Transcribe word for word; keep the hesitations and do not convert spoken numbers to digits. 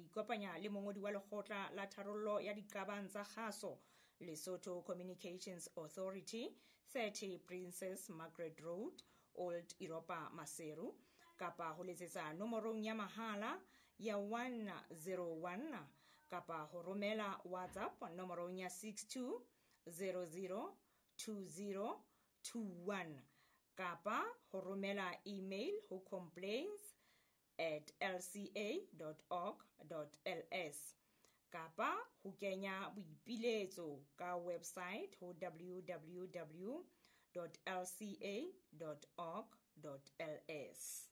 ikopanya le mongodi wa lekgotla la tharollo ya diqabang tsa kgaso Lesotho Communications Authority, thirty Princess Margaret Road, Old Iropa Maseru, kapa ho letsetsa nomorong ya mahala ya one zero one kapa ho romela WhatsApp nomorong ya six two zero zero two zero two one kapa ho romela email ho complaints at l c a dot org dot l s kapa ho kenya boipiletso ka website ho w w w dot l c a dot org dot l s.